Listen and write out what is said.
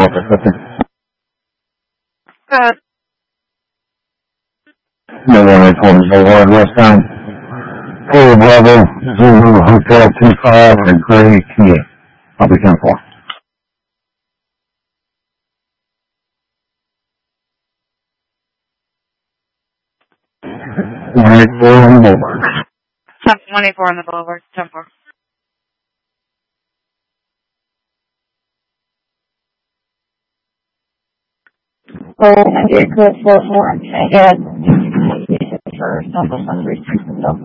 No 184 Boulevard, West Town. Hey, Bravo, Zulu, Hotel 25, and Gray, Kia. I'll be 10-4. 184 on the Boulevard. 184 on the Boulevard, 10-4. Oh, I did good for I had for some reason.